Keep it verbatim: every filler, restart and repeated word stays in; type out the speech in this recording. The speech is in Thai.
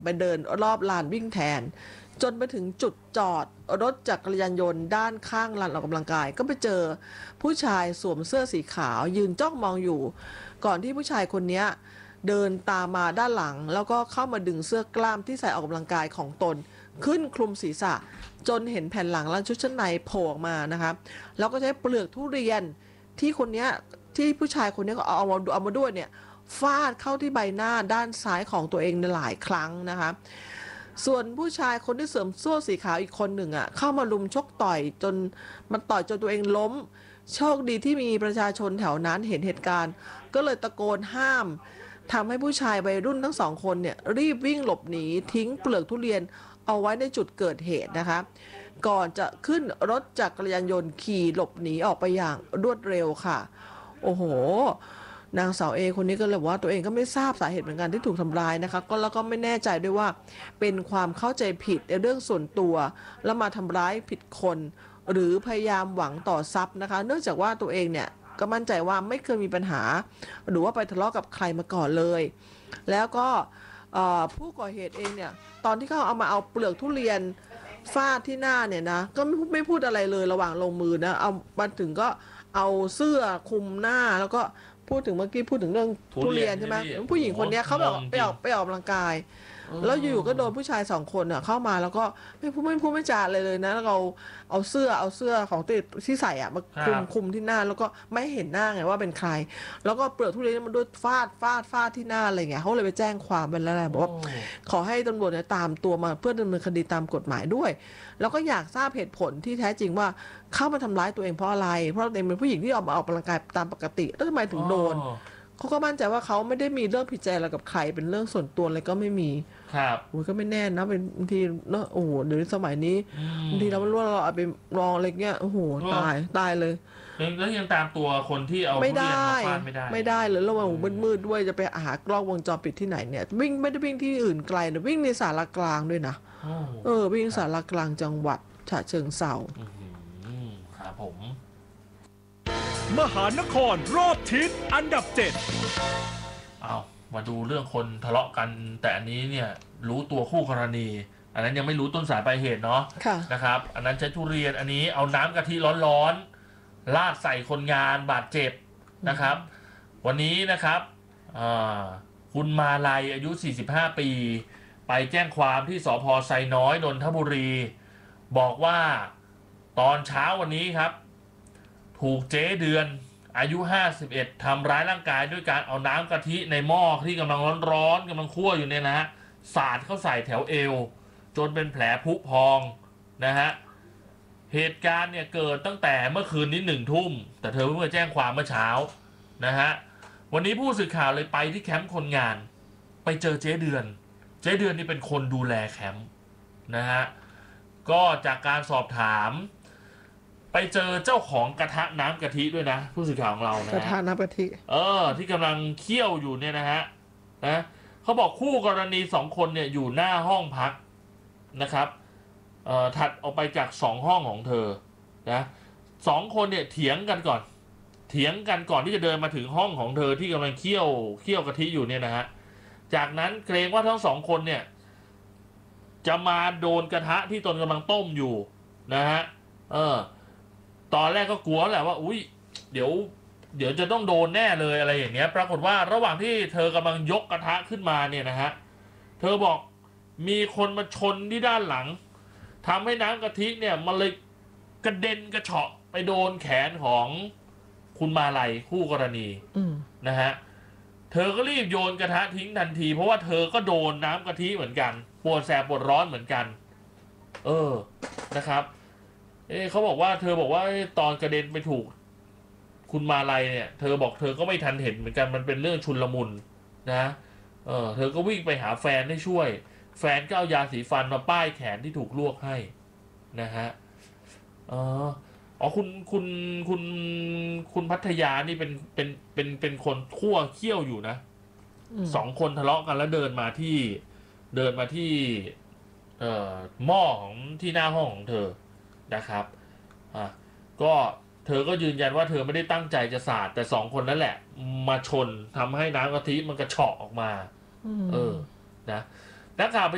ไปเดินรอบลานวิ่งแทนจนไปถึงจุดจอดรถจักรยานยนต์ด้านข้างลานออกกำลังกายก็ไปเจอผู้ชายสวมเสื้อสีขาวยืนจ้องมองอยู่ก่อนที่ผู้ชายคนนี้เดินตามมาด้านหลังแล้วก็เข้ามาดึงเสื้อกล้ามที่ใส่ออกกำลังกายของตนขึ้นคลุมศีรษะจนเห็นแผ่นหลังและชุดชั้นในโผล่ออกมานะคะแล้วก็ใช้เปลือกทุเรียนที่คนนี้ที่ผู้ชายคนนี้ก็เอามาเอามาด้วยเนี่ยฟาดเข้าที่ใบหน้าด้านซ้ายของตัวเองหลายครั้งนะคะส่วนผู้ชายคนที่เสริมเสื้อสีขาวอีกคนหนึ่งอ่ะเข้ามาลุมชกต่อยจนมันต่อยจนตัวเองล้มโชคดีที่มีประชาชนแถวนั้นเห็นเหตุการณ์ก็เลยตะโกนห้ามทำให้ผู้ชายวัยรุ่นทั้งสองคนเนี่ยรีบวิ่งหลบหนีทิ้งเปลือกทุเรียนเอาไว้ในจุดเกิดเหตุนะคะก่อนจะขึ้นรถจักรยานยนต์ขี่หลบหนีออกไปอย่างรวดเร็วค่ะโอ้โหนางสาวเอคนนี้ก็เลยว่าตัวเองก็ไม่ทราบสาเหตุเหมือนกันที่ถูกทำร้ายนะคะก็แล้วก็ไม่แน่ใจด้วยว่าเป็นความเข้าใจผิดในเรื่องส่วนตัวแล้วมาทำร้ายผิดคนหรือพยายามหวังต่อทรัพย์นะคะเนื่องจากว่าตัวเองเนี่ยก็มั่นใจว่าไม่เคยมีปัญหาหรือว่าไปทะเลาะกับใครมาก่อนเลยแล้วก็ผู้ก่อเหตุเองเนี่ยตอนที่เขาเอามาเอาเปลือกทุเรียนฟาดที่หน้าเนี่ยนะก็ไม่ไม่พูดอะไรเลยระหว่างลงมือนะเอามาถึงก็เอาเสื้อคลุมหน้าแล้วก็พูดถึงเมื่อกี้พูดถึงเรื่องทุเรียนใช่ไหมผู้หญิงคนนี้เขาแบบไปออกไปออกกำลังกายแล้วอยู่ๆก็โดนผู้ชายสองคนอ่ะเข้ามาแล้วก็ไม่พูดไม่พูดไม่จาเลยเลยนะแล้วเราเอาเสื้อเอาเสื้อของติดที่ใส่อ่ะมาคลุมคลุมที่หน้าแล้วก็ไม่เห็นหน้าไงว่าเป็นใครแล้วก็เปลือกทุเรียนมันด้วยฟาดฟาดฟาดที่หน้าอะไรเงี้ยเขาเลยไปแจ้งความไปแล้วแหละบอกว่าขอให้ตำรวจเนี่ยตามตัวมาเพื่อดำเนินคดีตามกฎหมายด้วยแล้วก็อยากทราบเหตุผลที่แท้จริงว่าเข้ามาทำร้ายตัวเองเพราะอะไรเพราะตัวเองเป็นผู้หญิงที่ออกมาออกกำลังกายตามปกติแล้วทำไมถึงโดนเขาก็มั่นใจว่าเขาไม่ได้มีเรื่องผิดใจอะไรกับใครเป็นเรื่องส่วนตัวอะไรก็ไม่มีครับโอ้ยก็ไม่แน่นะเป็นบางทีเนอะโอ้โหเดี๋ยวนี้สมัยนี้บางทีเราไม่รู้ว่าเราเอาไปลองอะไรเงี้ยโอ้โหตายตายเลยแล้วยังตามตัวคนที่เอาไม่ได้ไม่ได้ไม่ได้เลยแล้วมันมืดๆด้วยจะไปหากล้องวงจรปิดที่ไหนเนี่ยวิ่งไม่ได้วิ่งที่อื่นไกลนะวิ่งในสารกลางด้วยนะเออวิ่งสารกลางจังหวัดฉะเชิงเทราครับผมมหานครรอบทิศอันดับเจ็ดเอามาดูเรื่องคนทะเลาะกันแต่อันนี้เนี่ยรู้ตัวคู่กรณีอันนั้นยังไม่รู้ต้นสายปลายเหตุเนาะนะครับอันนั้นใช้ทุเรียนอันนี้เอาน้ำกะทิร้อนๆราดใส่คนงานบาดเจ็บนะครับวันนี้นะครับคุณมาลัยอายุสี่สิบห้าปีไปแจ้งความที่สภ.ไซน้อยนนทบุรีบอกว่าตอนเช้าวันนี้ครับถูกเจ๊เดือนอายุห้าสิบเอ็ดทำร้ายร่างกายด้วยการเอาน้ำกะทิในหม้อที่กำลังร้อนๆกำลังคั่วอยู่เนี่ยนะฮะสาดเข้าใส่แถวเอวจนเป็นแผลผุพองนะฮะเหตุการณ์เนี่ยเกิดตั้งแต่เมื่อคืนนี้หนึ่งทุ่มแต่เธอเพิ่งมาแจ้งความเมื่อเช้านะฮะวันนี้ผู้สื่อข่าวเลยไปที่แคมป์คนงานไปเจอเจ๊เดือนเจ๊เดือนนี่เป็นคนดูแลแคมป์นะฮะก็จากการสอบถามไปเจอเจ้าของกระทะน้ำกะทิด้วยนะผู้สื่อข่าวของเรานะกระทะน้ำกะทิเออที่กำลังเคี่ยวอยู่เนี่ยนะฮะนะเขาบอกคู่กรณีสองคนเนี่ยอยู่หน้าห้องพักนะครับเอ่อถัดออกไปจากสองห้องของเธอนะสองคนเนี่ยเถียงกันก่อนเถียงกันก่อนที่จะเดินมาถึงห้องของเธอที่กำลังเคี่ยวเคี่ยวกะทิอยู่เนี่ยนะฮะจากนั้นเกรงว่าทั้งสองคนเนี่ยจะมาโดนกระทะที่ตนกำลังต้มอยู่นะฮะเออตอนแรกก็กลัวแหละว่าอุ้ยเดี๋ยวเดี๋ยวจะต้องโดนแน่เลยอะไรอย่างเงี้ยปรากฏว่าระหว่างที่เธอกำลังยกกระทะขึ้นมาเนี่ยนะฮะเธอบอกมีคนมาชนที่ด้านหลังทำให้น้ำกะทิเนี่ยมันเลยกระเด็นกระเฉาะไปโดนแขนของคุณมาลัยคู่กรณีนะฮะเธอก็รีบโยนกระทะทิ้งทันทีเพราะว่าเธอก็โดนน้ำกะทิเหมือนกันปวดแสบปวดร้อนเหมือนกันเออนะครับเอ๊ะเขาบอกว่าเธอบอกว่าตอนกระเด็นไปถูกคุณมาลัยเนี่ยเธอบอกเธอก็ไม่ทันเห็นเหมือนกันมันเป็นเรื่องชุลมุนนะเออเธอก็วิ่งไปหาแฟนให้ช่วยแฟนก็เอายาสีฟันมาป้ายแขนที่ถูกลวกให้นะฮะอ๋ออ๋อคุณคุณคุณคุณพัทยานี่เป็นเป็นเป็นเป็นคนคั่วเคี่ยวอยู่นะสองคนทะเลาะกันแล้วเดินมาที่เดินมาที่เอ่อหม้อของที่หน้าห้องของเธอนะครับอ่ะก็เธอก็ยืนยันว่าเธอไม่ได้ตั้งใจจะสาดแต่สองคนนั่นแหละมาชนทำให้น้ำกะทิมันกระเฉาะออกมาเออนะนักข่าวไป